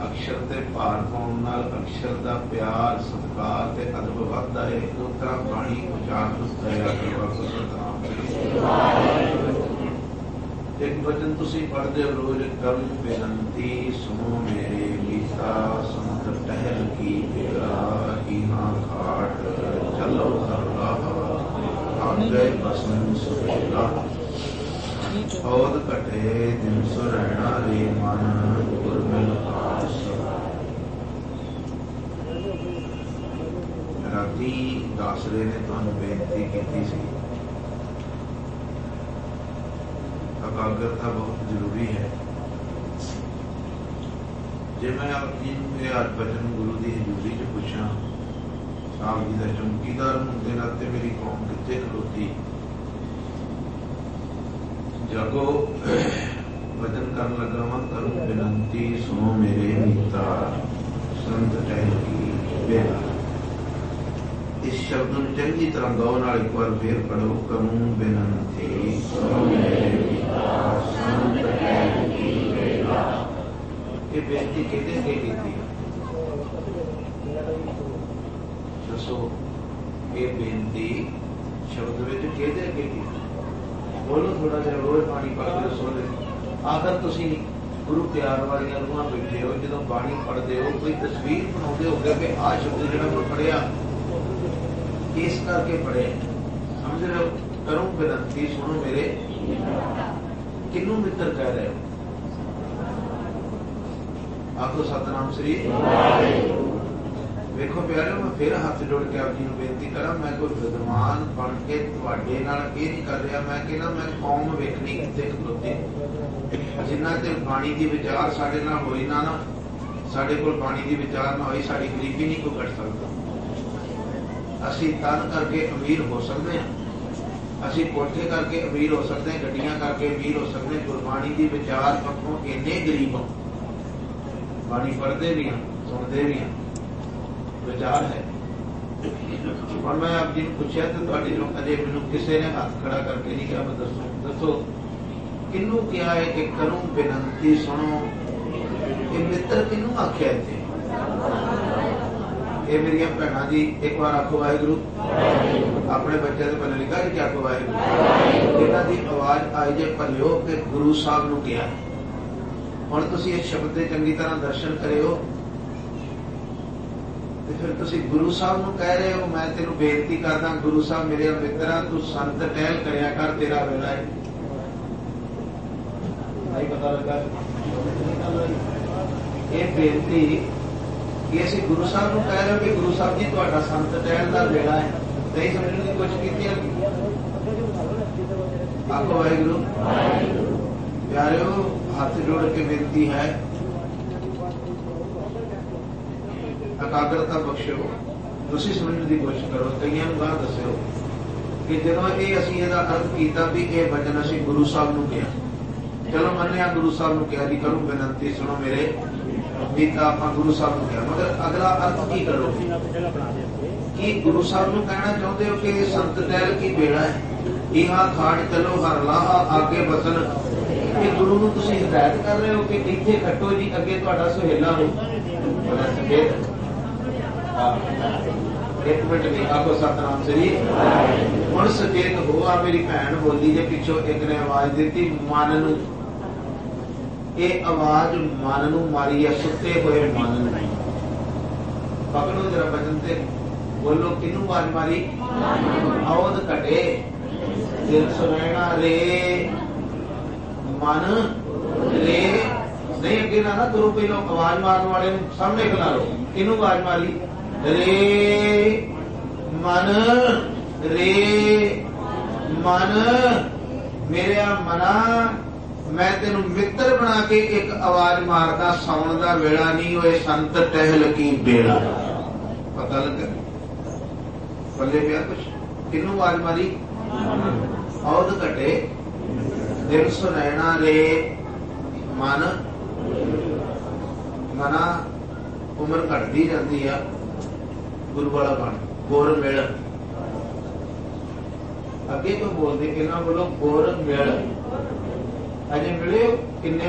अक्षर के भार पाउण नाल अक्षर का प्यार सत्कार ते अदब वधदा है। उस तरह बाणी उचारण दया करवा को सतनाम एक वचन तुसी पढ़दे हो रोज करूं बेनती सुनो मेरे मीता संत टहल की बेड़ा हीना घाट चलो हरला आगे बसन सुहेला औद कटे दिन सुरैना रे मन गुरमिल आस। राती दासरे ने तुहानू बेनती की सी एकाग्रता बहुत जरूरी है। जे मैं अपनी हर वचन गुरु की हजूरी च पूछा आप जी का चौकीदार होने के नाते मेरी कौम कितने खलोती जागो वचन कर लगा वा करूं विनती सुनो मेरे मीता संत टहल की बेड़ा। इस शब्द में चंगी तरह गौ नाल एक बार फिर पढ़ो करूं विनती सुनो मेरे मीता संत टहल की बेड़ा। ये बेनती किहदे अगे कीती दसो ये बेनती शब्द विच किहदे अगे कीती बोलो थोड़ा जहा रोज पानी पढ़ते हो सो आखिर तुसी गुरु प्यार वाली रूहां बैठे हो जो बाणी पढ़ते हो कोई तस्वीर बनाते हो कि आ शब्द जो मैं पढ़िया इस करके पढ़े समझ रहे हो। करूं विनती सुनो मेरे किनू मित्र कह रहे हो आखो सतनाम श्री वेखो प्यारे मैं फिर हाथ जोड़ के आप जी को बेनती करा मैं कोई विद्वान बन के तुहाडे नाल ये नहीं कर रहा मैं कहना मैं कौम वेखनी कितने खलोते जिन्ना ते बाणी की विचार साडे नाल होई ना साडे कोल बाणी की विचार ना होई साडी गरीबी नहीं कोई कट सकता। असी तन करके अमीर हो सकते हैं असी कोठे करके अमीर हो सकते हैं गड्डियां करके अमीर हो सकते हैं गुरबाणी की विचार पक्षों इन्ने गरीब हो बाणी पढ़ते भी हैं सुनते भी हैं विचार है। और मैं आप जी पूछा तो अजय मैनू किसी ने हाथ खड़ा करके नहीं कहा मैं दसो दसो किनू क्या है कि करूं बेनती सुनो ये मित्र किनू आख्या थे ये मेरिया भैन जी एक बार आखो वाहेगुरु अपने बच्चे से पहले लिखा कि आखो वाहेगुरु इन्हां दी आवाज आई जे भलियो कि गुरु साहब नू किया हुण तुसीं इस शब्द दे चंगी तरह दर्शन करियो फिर तुसी गुरु साहब नू कह रहे हो मैं तेनू बेनती करदा गुरु साहब मेरे मित्रा तू संत टहल करया कर तेरा वेला है नहीं पता लगा ये बेनती ये असीं गुरु साहब नू कह रहे हो कि गुरु साहब जी तुहाडा संत टहल दा वेला है नहीं समझने की कोशिश कीती आखो वाहिगुरु प्यारेओ हाथ जोड़ के बेनती है एकाग्रता बख्शो तुसी समझने की कोशिश करो कईयां नूं गाह दस्यो कि जदों ये असीं इहदा अर्थ कीता भी ये वचन असीं गुरु साहब नूं किहा चलो मन्निया गुरु साहब नूं किहा जी करूं बेनती सुनो मेरे मीता आपां गुरु साहब नूं किहा मगर अगला अर्थ की करो कि गुरु साहब नूं कहना चाहुंदे हो कि संत टहल की बेड़ा है इहा खाड़ चलो हर लाहा आगे बसन ये गुरु नूं तुसीं हिदायत कर रहे हो कि इत्थे खट्टो जी अगे तुहाडा सुहेला हो एक मिनट नहीं आखो सतनाम श्री हुण सचेत हो आ मेरी भैन बोली जे पिछो एक ने आवाज दी मन नू ये आवाज मन नू मारी है सुते हुए मन नू पकड़ो जरा वचन ते बोलो किनू आवाज मारी औद कटे दिल सुनैना रे मन रे नहीं अगे ना करो पहलो आवाज मारने वाले सामने खिला लो किनू आवाज मारी रे मन मेरे मना मैं तेन मित्र बना के एक आवाज मारदा सौण दा वेला नहीं होए संत टहल की बेड़ा पता लग बल्ले पिया कुछ किनू आवाज मारी औद कटे दिल सुनैना रे मन मना उम्र घटती जाती है गुरु वाला बन गोर मिल अगे तो बोलते इन्हों बोलो गोर मिल अजे मिले किन्ने